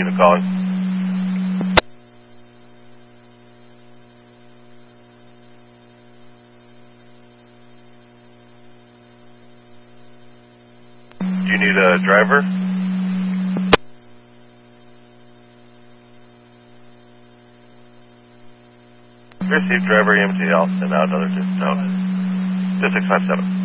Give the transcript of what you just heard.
unit calling. Do you need a driver? Received driver EMT. I'll send out another 2657.